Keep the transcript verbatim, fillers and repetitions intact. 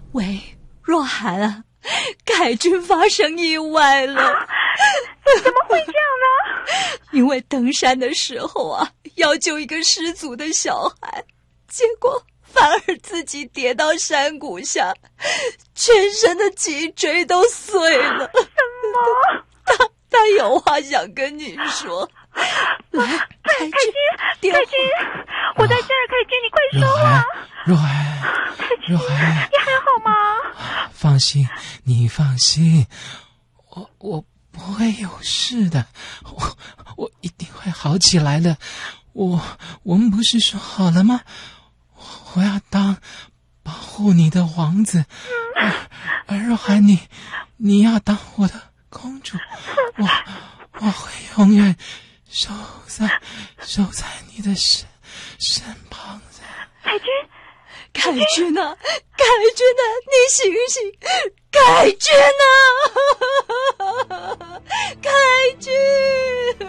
喂，若涵啊，凯君发生意外了。啊， 怎么会这样呢？ 因为登山的时候啊，要救一个失足的小孩，结果反而自己跌到山谷下，全身的脊椎都碎了。 什么？ 他他有话想跟你说。来，凯君， 凯君，我在这儿，凯君，你快说话。 若涵，若涵， 你还好吗？ 放心，你放心，我我不会有事的，我我一定会好起来的。我我们不是说好了吗？我要当保护你的王子，而而若涵你你要当我的公主，我我会永远守在守在你的身身旁的。 凯君， 凯君啊，凯君啊，你醒醒，凯君啊！